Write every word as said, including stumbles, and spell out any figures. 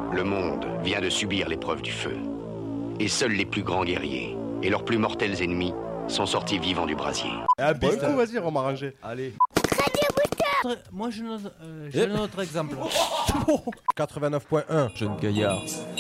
Le monde vient de subir l'épreuve du feu. Et seuls les plus grands guerriers et leurs plus mortels ennemis sont sortis vivants du brasier. Ah, Bon, du coup, vas-y, on m'a rangé. Allez. Moi, je note, euh, j'ai un autre exemple. quatre-vingt-neuf point un. Jeune gaillard.